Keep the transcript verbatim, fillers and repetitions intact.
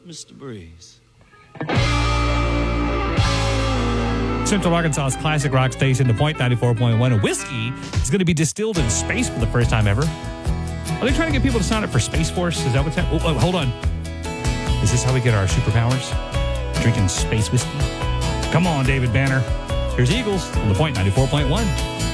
Mister Breeze. Central Arkansas's classic rock station, The Point ninety-four point one. A whiskey is going to be distilled in space for the first time ever. Are they trying to get people to sign up for Space Force? Is that what's happening? Oh, oh, hold on. Is this how we get our superpowers? Drinking space whiskey? Come on, David Banner. Here's Eagles on The Point ninety-four point one.